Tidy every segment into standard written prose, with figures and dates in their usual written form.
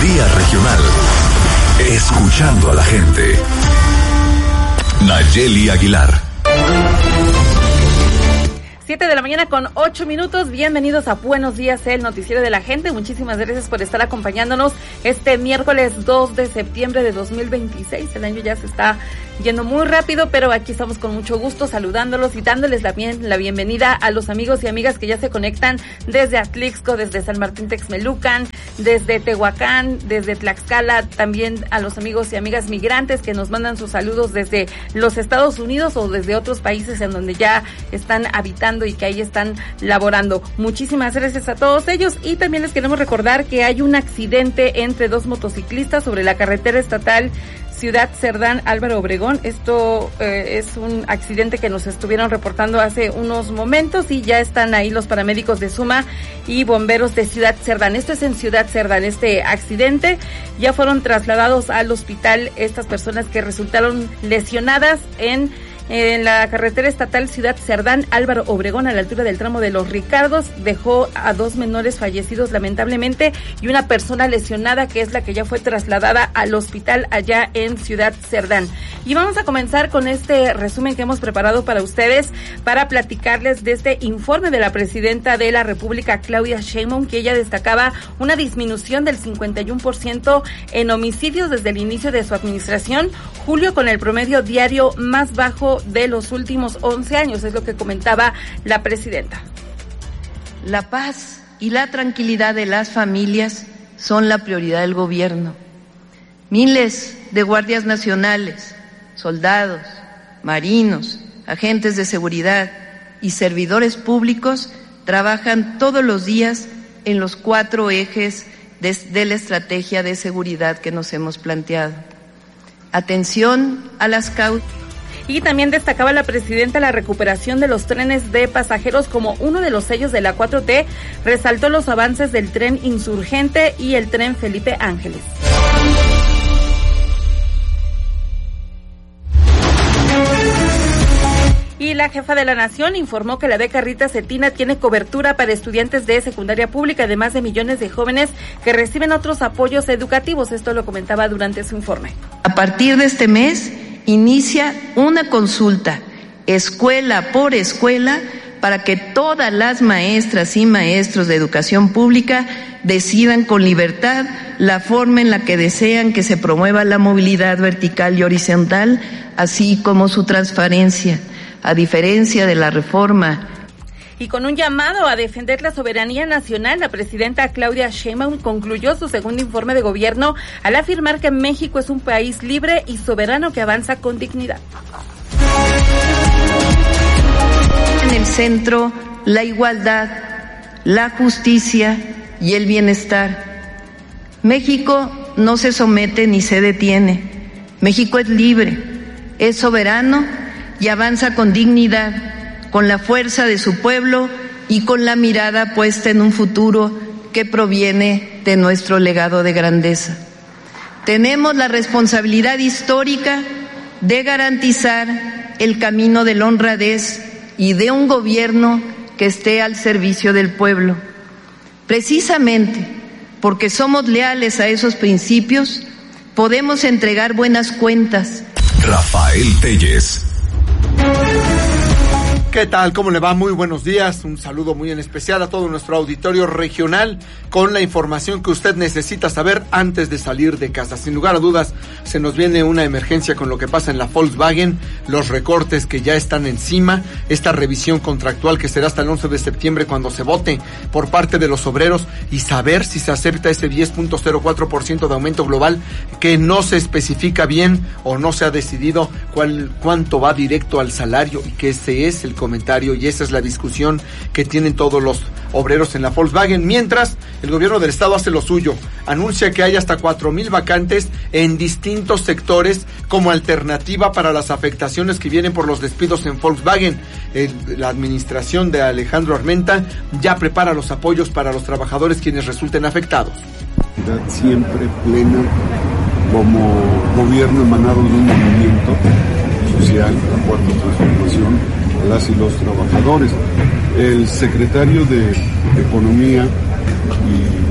Día Regional. Escuchando a la gente. Nayeli Aguilar. 7 de la mañana con 8 minutos. Bienvenidos a Buenos Días, el noticiero de la gente. Muchísimas gracias por estar acompañándonos este miércoles 2 de septiembre de 2026. El año ya se está yendo muy rápido, pero aquí estamos con mucho gusto saludándolos y dándoles la bienvenida a los amigos y amigas que ya se conectan desde Atlixco, desde San Martín Texmelucan, desde Tehuacán, desde Tlaxcala, también a los amigos y amigas migrantes que nos mandan sus saludos desde los Estados Unidos o desde otros países en donde ya están habitando y que ahí están laborando. Muchísimas gracias a todos ellos, y también les queremos recordar que hay un accidente entre dos motociclistas sobre la carretera estatal Ciudad Cerdán, Álvaro Obregón. Esto es un accidente que nos estuvieron reportando hace unos momentos y ya están ahí los paramédicos de Suma y bomberos de Ciudad Cerdán. Esto es en Ciudad Cerdán, este accidente. Ya fueron trasladados al hospital estas personas que resultaron lesionadas en la carretera estatal Ciudad Cerdán, Álvaro Obregón, a la altura del tramo de Los Ricardos. Dejó a 2 menores fallecidos lamentablemente y una persona lesionada, que es la que ya fue trasladada al hospital allá en Ciudad Cerdán. Y vamos a comenzar con este resumen que hemos preparado para ustedes para platicarles de este informe de la presidenta de la República, Claudia Sheinbaum, que ella destacaba una disminución del 51% en homicidios desde el inicio de su administración. Julio con el promedio diario más bajo de los últimos 11 años, es lo que comentaba la presidenta. La paz y la tranquilidad de las familias son la prioridad del gobierno. Miles de guardias nacionales, soldados, marinos, agentes de seguridad y servidores públicos trabajan todos los días en los 4 ejes de la estrategia de seguridad que nos hemos planteado. Atención a las causas. Y también destacaba la presidenta la recuperación de los trenes de pasajeros como uno de los sellos de la 4T. Resaltó los avances del tren Insurgente y el tren Felipe Ángeles. Y la jefa de la Nación informó que la beca Rita Cetina tiene cobertura para estudiantes de secundaria pública, además de millones de jóvenes que reciben otros apoyos educativos. Esto lo comentaba durante su informe. A partir de este mes inicia una consulta escuela por escuela para que todas las maestras y maestros de educación pública decidan con libertad la forma en la que desean que se promueva la movilidad vertical y horizontal, así como su transparencia, a diferencia de la reforma. Y con un llamado a defender la soberanía nacional, la presidenta Claudia Sheinbaum concluyó su segundo informe de gobierno al afirmar que México es un país libre y soberano que avanza con dignidad. En el centro, la igualdad, la justicia y el bienestar. México no se somete ni se detiene. México es libre, es soberano y avanza con dignidad, con la fuerza de su pueblo y con la mirada puesta en un futuro que proviene de nuestro legado de grandeza. Tenemos la responsabilidad histórica de garantizar el camino de la honradez y de un gobierno que esté al servicio del pueblo. Precisamente porque somos leales a esos principios, podemos entregar buenas cuentas. Rafael Telles. ¿Qué tal? ¿Cómo le va? Muy buenos días. Un saludo muy en especial a todo nuestro auditorio regional con la información que usted necesita saber antes de salir de casa. Sin lugar a dudas, se nos viene una emergencia con lo que pasa en la Volkswagen, los recortes que ya están encima, esta revisión contractual que será hasta el 11 de septiembre cuando se vote por parte de los obreros y saber si se acepta ese 10.04% de aumento global que no se especifica bien o no se ha decidido cuánto va directo al salario, y que ese es el comentario y esa es la discusión que tienen todos los obreros en la Volkswagen. Mientras, el gobierno del estado hace lo suyo, anuncia que hay hasta 4,000 vacantes en distintos sectores como alternativa para las afectaciones que vienen por los despidos en Volkswagen. La administración de Alejandro Armenta ya prepara los apoyos para los trabajadores quienes resulten afectados. Siempre plena como gobierno emanado de un movimiento social, la cuarta transformación, las y los trabajadores. El secretario de Economía y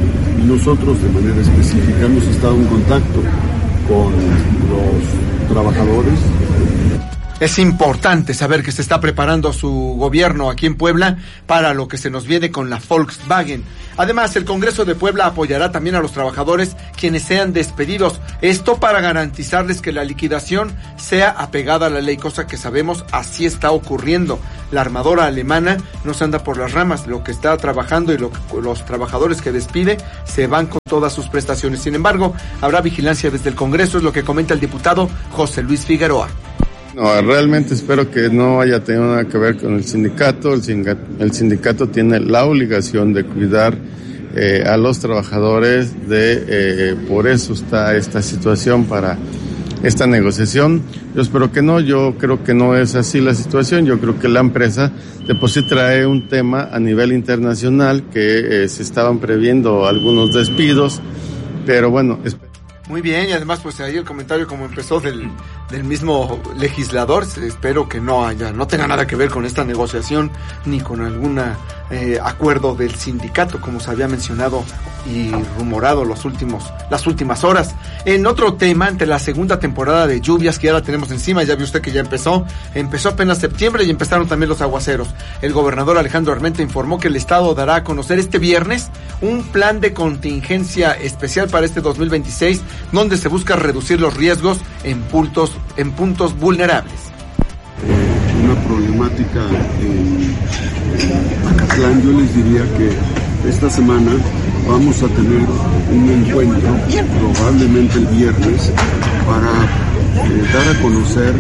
nosotros de manera específica hemos estado en contacto con los trabajadores. Es importante saber que se está preparando su gobierno aquí en Puebla para lo que se nos viene con la Volkswagen. Además, el Congreso de Puebla apoyará también a los trabajadores quienes sean despedidos. Esto para garantizarles que la liquidación sea apegada a la ley, cosa que sabemos así está ocurriendo. La armadora alemana no se anda por las ramas. Lo que está trabajando y los trabajadores que despide se van con todas sus prestaciones. Sin embargo, habrá vigilancia desde el Congreso, es lo que comenta el diputado José Luis Figueroa. No, realmente espero que no haya tenido nada que ver con el sindicato. El sindicato tiene la obligación de cuidar a los trabajadores, por eso está esta situación para esta negociación. Yo espero que no, yo creo que no es así la situación. Yo creo que la empresa de por sí trae un tema a nivel internacional que se estaban previendo algunos despidos, pero bueno, muy bien, y además pues ahí el comentario como empezó del mismo legislador, espero que no tenga nada que ver con esta negociación ni con algún acuerdo del sindicato, como se había mencionado y rumorado las últimas horas. En otro tema, ante la segunda temporada de lluvias que ya la tenemos encima, ya vio usted que ya empezó apenas septiembre y empezaron también los aguaceros. El gobernador Alejandro Armenta informó que el estado dará a conocer este viernes un plan de contingencia especial para este 2026, donde se busca reducir los riesgos en puntos vulnerables. Una problemática en Acatlán, yo les diría que esta semana vamos a tener un encuentro, probablemente el viernes, para dar a conocer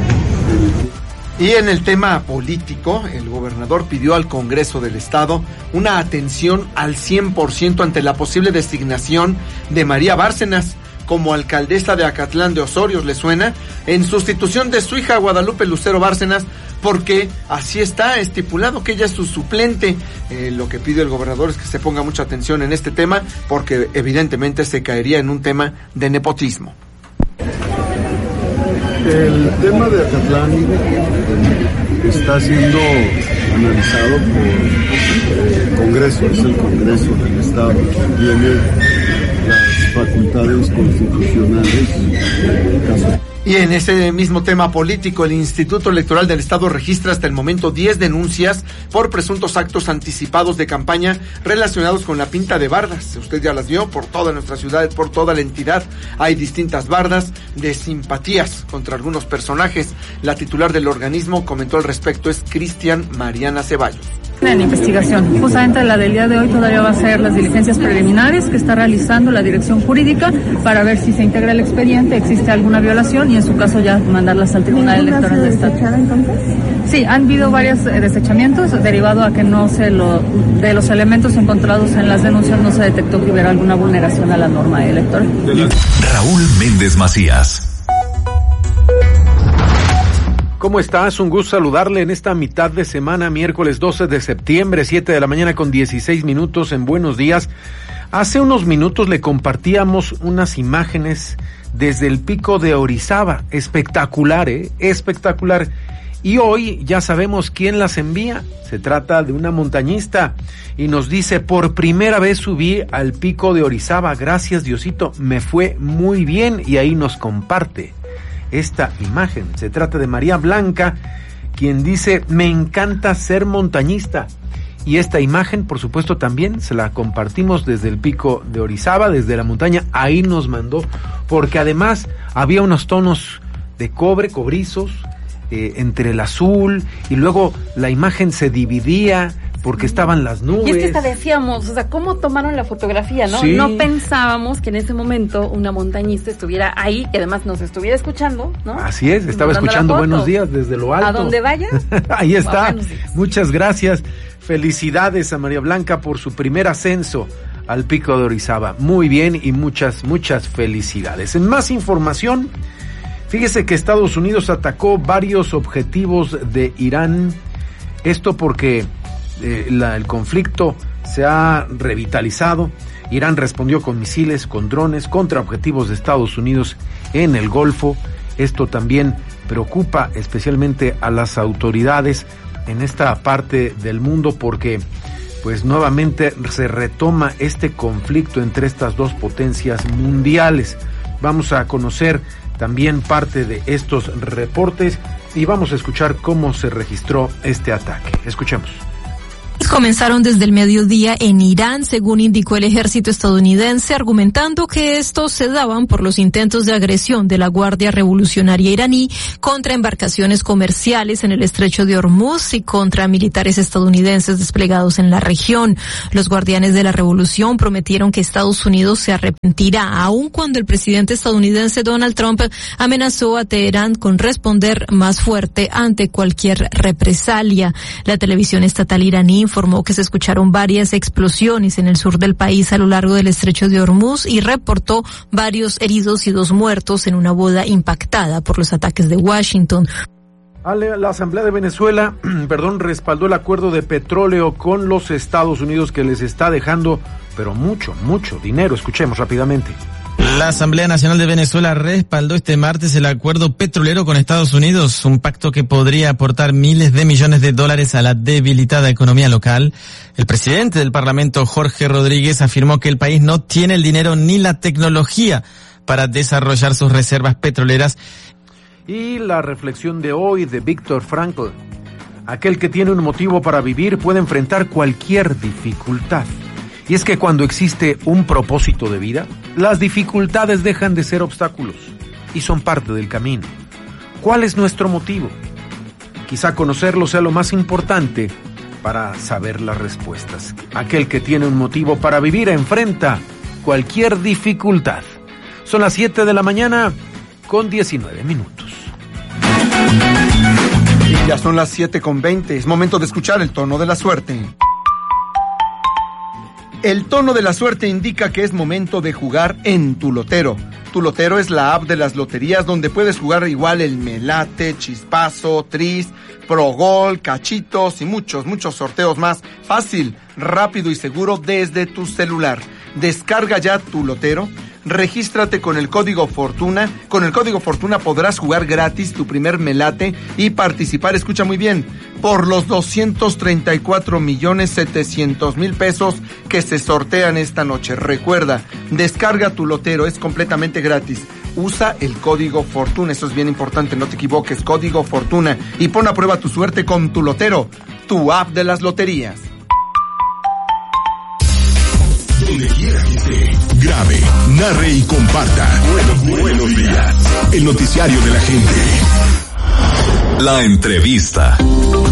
Y en el tema político, el gobernador pidió al Congreso del Estado una atención al 100% ante la posible designación de María Bárcenas como alcaldesa de Acatlán de Osorio, ¿le suena? En sustitución de su hija Guadalupe Lucero Bárcenas, porque así está estipulado que ella es su suplente. Lo que pide el gobernador es que se ponga mucha atención en este tema, porque evidentemente se caería en un tema de nepotismo. El tema de Acatlán está siendo analizado por el Congreso, es el Congreso del Estado que tiene las facultades constitucionales del caso. Y en ese mismo tema político, el Instituto Electoral del Estado registra hasta el momento 10 denuncias por presuntos actos anticipados de campaña relacionados con la pinta de bardas. Usted ya las vio por toda nuestra ciudad, por toda la entidad. Hay distintas bardas de simpatías contra algunos personajes. La titular del organismo comentó al respecto, es Cristian Mariana Ceballos. En investigación. Justamente la del día de hoy todavía va a ser las diligencias preliminares que está realizando la dirección jurídica para ver si se integra el expediente, existe alguna violación y en su caso ya mandarlas al Tribunal Electoral del Estado. Sí, han habido varios desechamientos derivado a que de los elementos encontrados en las denuncias no se detectó que hubiera alguna vulneración a la norma electoral. Raúl Méndez Macías. ¿Cómo está? Es un gusto saludarle en esta mitad de semana, miércoles 12 de septiembre, 7 de la mañana con 16 minutos en Buenos Días. Hace unos minutos le compartíamos unas imágenes desde el pico de Orizaba. Espectacular, espectacular. Y hoy ya sabemos quién las envía. Se trata de una montañista y nos dice, por primera vez subí al pico de Orizaba. Gracias, Diosito, me fue muy bien, y ahí nos comparte esta imagen. Se trata de María Blanca, quien dice, me encanta ser montañista. Y esta imagen, por supuesto, también se la compartimos desde el pico de Orizaba, desde la montaña. Ahí nos mandó, porque además había unos tonos de cobrizos, entre el azul, y luego la imagen se dividía porque estaban las nubes. Y es que hasta decíamos, o sea, ¿cómo tomaron la fotografía, no? Sí. No pensábamos que en ese momento una montañista estuviera ahí, y además nos estuviera escuchando, ¿no? Así es, estaba escuchando Buenos Días desde lo alto. A donde vaya. Ahí está. Días. Muchas gracias. Felicidades a María Blanca por su primer ascenso al pico de Orizaba. Muy bien, y muchas felicidades. En más información, fíjese que Estados Unidos atacó varios objetivos de Irán. Esto porque el conflicto se ha revitalizado. Irán respondió con misiles, con drones, contra objetivos de Estados Unidos en el Golfo. Esto también preocupa especialmente a las autoridades en esta parte del mundo, porque pues nuevamente se retoma este conflicto entre estas dos potencias mundiales. Vamos a conocer también parte de estos reportes y vamos a escuchar cómo se registró este ataque. Escuchemos. Comenzaron desde el mediodía en Irán, según indicó el ejército estadounidense, argumentando que estos se daban por los intentos de agresión de la Guardia Revolucionaria iraní contra embarcaciones comerciales en el estrecho de Hormuz y contra militares estadounidenses desplegados en la región. Los guardianes de la revolución prometieron que Estados Unidos se arrepentirá, aun cuando el presidente estadounidense Donald Trump amenazó a Teherán con responder más fuerte ante cualquier represalia. La televisión estatal iraní informó que se escucharon varias explosiones en el sur del país a lo largo del estrecho de Hormuz y reportó varios heridos y 2 muertos en una boda impactada por los ataques de Washington. La Asamblea de Venezuela, respaldó el acuerdo de petróleo con los Estados Unidos que les está dejando, pero mucho dinero. Escuchemos rápidamente. La Asamblea Nacional de Venezuela respaldó este martes el acuerdo petrolero con Estados Unidos, un pacto que podría aportar miles de millones de dólares a la debilitada economía local. El presidente del Parlamento, Jorge Rodríguez, afirmó que el país no tiene el dinero ni la tecnología para desarrollar sus reservas petroleras. Y la reflexión de hoy de Víctor Frankl: aquel que tiene un motivo para vivir puede enfrentar cualquier dificultad. Y es que cuando existe un propósito de vida, las dificultades dejan de ser obstáculos y son parte del camino. ¿Cuál es nuestro motivo? Quizá conocerlo sea lo más importante para saber las respuestas. Aquel que tiene un motivo para vivir enfrenta cualquier dificultad. Son las 7 de la mañana con 19 minutos. Y ya son las 7:20. Es momento de escuchar el tono de la suerte. El tono de la suerte indica que es momento de jugar en Tu Lotero. Tu Lotero es la app de las loterías donde puedes jugar igual el Melate, Chispazo, Tris, Progol, Cachitos y muchos sorteos más. Fácil, rápido y seguro desde tu celular. Descarga ya Tu Lotero. Regístrate con el código Fortuna. Con el código Fortuna podrás jugar gratis tu primer melate y participar, escucha muy bien, por los 234.700.000 pesos que se sortean esta noche. Recuerda, descarga Tu Lotero, es completamente gratis. Usa el código Fortuna, eso es bien importante, no te equivoques, código Fortuna, y pon a prueba tu suerte con Tu Lotero, tu app de las loterías. Donde quiera que esté, grabe, narre y comparta. Buenos días. El noticiario de la gente. La entrevista.